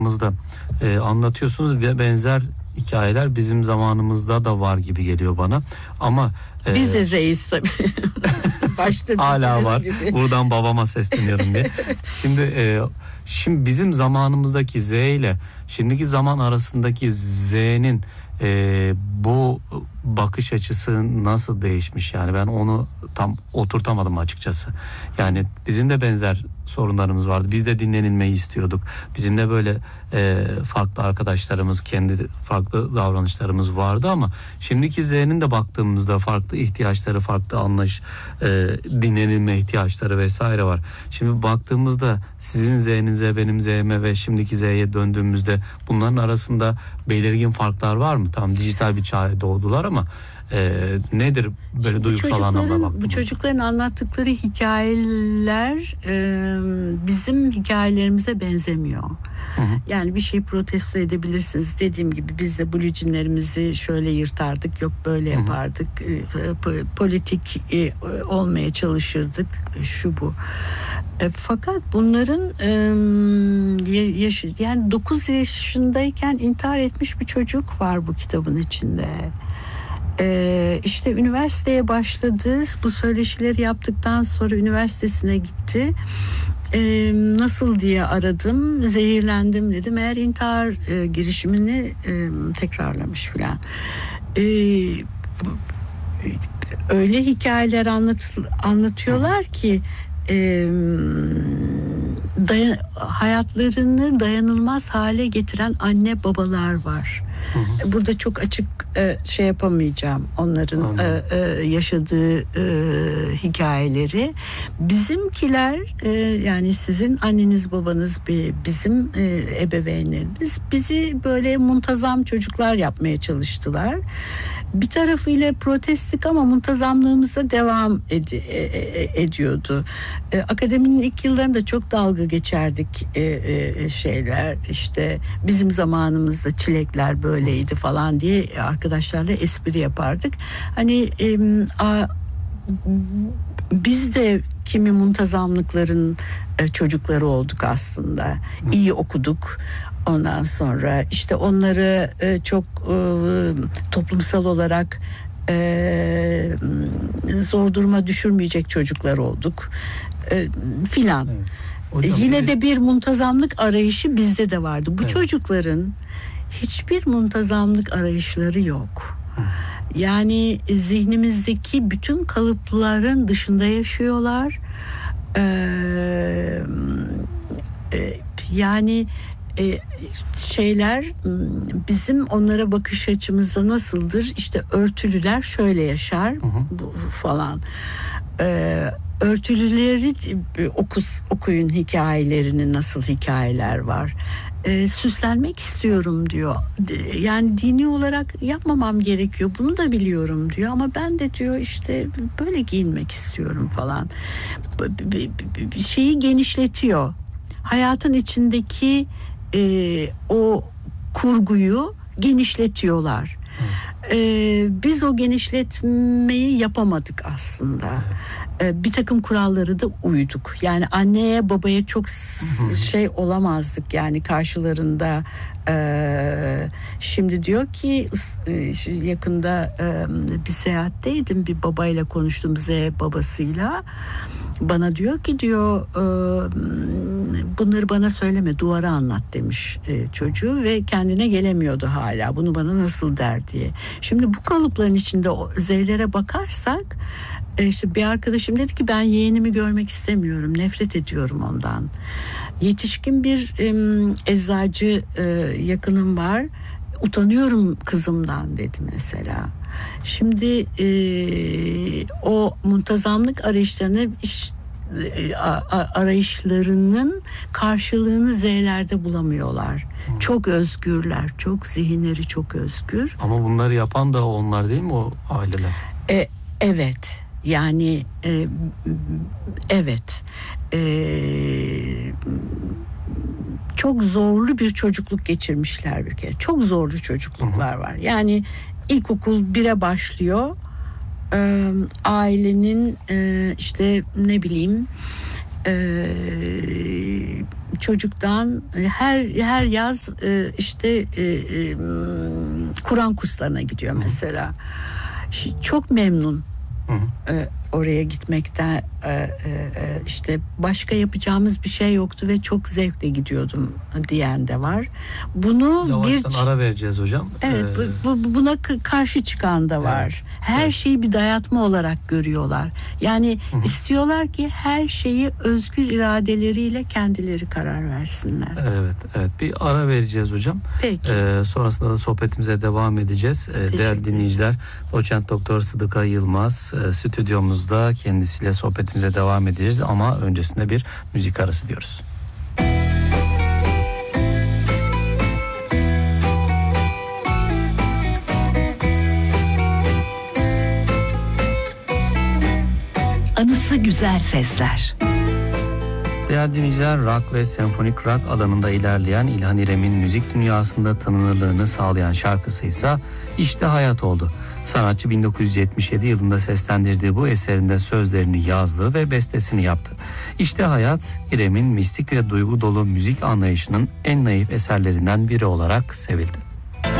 Anlatıyorsunuz ve benzer hikayeler bizim zamanımızda da var gibi geliyor bana. Ama biz de Z'yiz tabii. Başta hala var. Gibi. Buradan babama sesleniyorum diye. Şimdi bizim zamanımızdaki Z ile şimdiki zaman arasındaki Z'nin bu bakış açısı nasıl değişmiş, yani ben onu tam oturtamadım açıkçası. Yani bizim de benzer sorunlarımız vardı. Biz de dinlenilmeyi istiyorduk. Bizim de böyle farklı arkadaşlarımız, kendi farklı davranışlarımız vardı ama şimdiki Z'nin de baktığımızda farklı ihtiyaçları, farklı anlayış, dinlenilme ihtiyaçları vesaire var. Şimdi baktığımızda sizin Z'nize, benim Z'me ve şimdiki Z'ye döndüğümüzde bunların arasında belirgin farklar var mı? Tam dijital bir çağa doğdular ama nedir böyle şimdi duygusal anlamda baktığımızda? Bu çocukların anlattıkları hikayeler bizim hikayelerimize benzemiyor. Hı hı. Yani bir şeyi protesto edebilirsiniz. Dediğim gibi biz de blue jeanlerimizi şöyle yırtardık, yok böyle yapardık. Politik olmaya çalışırdık. Şu bu. Fakat bunların yaşı, yani 9 yaşındayken intihar etmiş bir çocuk var bu kitabın içinde. İşte üniversiteye başladı. Bu söyleşileri yaptıktan sonra üniversitesine gitti. Nasıl diye aradım, zehirlendim dedim. Eğer intihar girişimini tekrarlamış filan. Öyle hikayeler anlatıyorlar ki hayatlarını dayanılmaz hale getiren anne babalar var. Burada çok açık şey yapamayacağım onların yaşadığı hikayeleri. Bizimkiler yani sizin anneniz babanız, bizim ebeveynlerimiz bizi böyle muntazam çocuklar yapmaya çalıştılar. Bir tarafıyla protestik ama muntazamlığımıza devam ediyordu. Akademinin ilk yıllarında çok dalga geçerdik şeyler, işte bizim zamanımızda çilekler böyleydi falan diye arkadaşlarla espri yapardık. Hani biz de kimi muntazamlıkların çocukları olduk aslında. İyi okuduk. Ondan sonra işte onları çok toplumsal olarak zor duruma düşürmeyecek çocuklar olduk filan. Evet. Yine de bir muntazamlık arayışı bizde de vardı. Bu çocukların hiçbir muntazamlık arayışları yok. Yani zihnimizdeki bütün kalıpların dışında yaşıyorlar. Yani şeyler bizim onlara bakış açımızda nasıldır? İşte örtülüler şöyle yaşar falan. Örtülüleri okuyun hikayelerini, nasıl hikayeler var. Süslenmek istiyorum diyor. Yani dini olarak yapmamam gerekiyor. Bunu da biliyorum diyor ama ben de diyor işte böyle giyinmek istiyorum falan. Şeyi genişletiyor. Hayatın içindeki o kurguyu genişletiyorlar. Biz o genişletmeyi yapamadık aslında. Bir takım kuralları da uyduk. Yani anneye babaya çok şey olamazdık yani karşılarında. Şimdi diyor ki yakında bir seyahatteydim, bir babayla konuştum, Z babasıyla. Bana diyor ki diyor bunları bana söyleme, duvara anlat demiş çocuğu ve kendine gelemiyordu hala. Bunu bana nasıl der diye. Şimdi bu kalıpların içinde Z'lere bakarsak işte bir arkadaşım dedi ki ben yeğenimi görmek istemiyorum, nefret ediyorum ondan. Yetişkin bir eczacı yakınım var, utanıyorum kızımdan dedi mesela. Şimdi o muntazamlık arayışlarının karşılığını Z'lerde bulamıyorlar. Çok özgürler, çok zihinleri çok özgür. Ama bunları yapan da onlar değil mi, o aileler? Evet. Yani evet. Çok zorlu bir çocukluk geçirmişler bir kere. Çok zorlu çocukluklar var. Yani ilkokul 1'e başlıyor. Ailenin işte ne bileyim Çocuktan her yaz işte Kur'an kurslarına gidiyor mesela. Çok memnun. Oraya gitmekten, işte başka yapacağımız bir şey yoktu ve çok zevkle gidiyordum diyen de var. Bunu yavaştan ara vereceğiz hocam. Evet, buna karşı çıkan da var. Evet. Her şeyi bir dayatma olarak görüyorlar. Yani istiyorlar ki her şeyi özgür iradeleriyle kendileri karar versinler. Evet. Bir ara vereceğiz hocam. Peki. Sonrasında da sohbetimize devam edeceğiz. Değerli dinleyiciler, Doçent Doktor Sıdıka Yılmaz stüdyomuzda, kendisiyle sohbetimize devam edeceğiz ama öncesinde bir müzik arası diyoruz. Anısı güzel sesler. Değerli dinleyiciler, rock ve senfonik rock alanında ilerleyen İlhan İrem'in müzik dünyasında tanınırlığını sağlayan şarkısı ise İşte Hayat oldu. Sanatçı 1977 yılında seslendirdiği bu eserinde sözlerini yazdı ve bestesini yaptı. İşte Hayat, İrem'in mistik ve duygu dolu müzik anlayışının en naif eserlerinden biri olarak sevildi.